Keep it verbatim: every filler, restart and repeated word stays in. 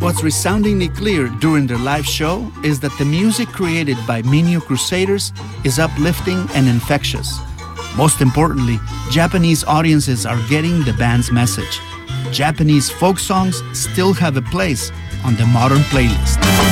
What's resoundingly clear during their live show is that the music created by Minyo Crusaders is uplifting and infectious. Most importantly, Japanese audiences are getting the band's message. Japanese folk songs still have a place on the modern playlist.